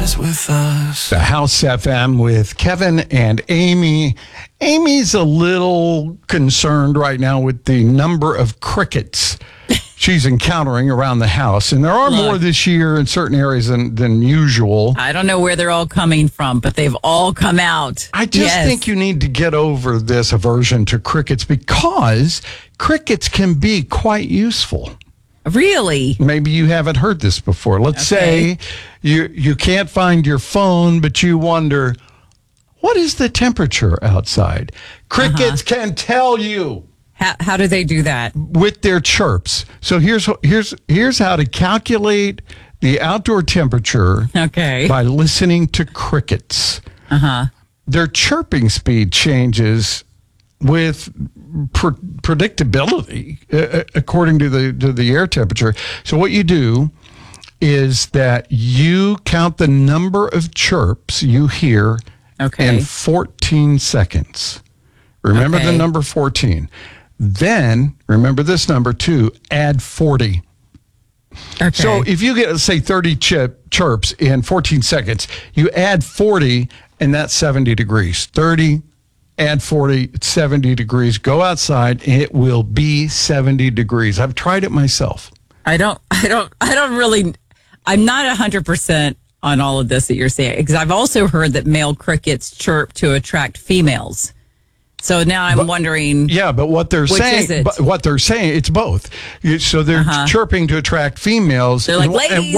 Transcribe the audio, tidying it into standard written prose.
skies with us. The House FM with Kevin and Amy. Amy's a little concerned right now with the number of crickets she's encountering around the house. And there are more this year in certain areas than usual. I don't know where they're all coming from, but they've all come out. I just think you need to get over this aversion to crickets because crickets can be quite useful. Really? Maybe you haven't heard this before. Let's say you can't find your phone, but you wonder, what is the temperature outside? Crickets can tell you. How do they do that? With their chirps. So here's how to calculate the outdoor temperature by listening to crickets. Their chirping speed changes with predictability according to the air temperature. So what you do is that you count the number of chirps you hear in 14 seconds. Remember the number 14. Then, remember this number too, add 40. So if you get, say, 30 chirps in 14 seconds, you add 40, and that's 70 degrees. 30, add 40, it's 70 degrees. Go outside, and it will be 70 degrees. I've tried it myself. I'm not 100% on all of this that you're saying, because I've also heard that male crickets chirp to attract females. So now I'm wondering. Yeah, but what they're saying, it's both. So they're chirping to attract females. They're like, ladies.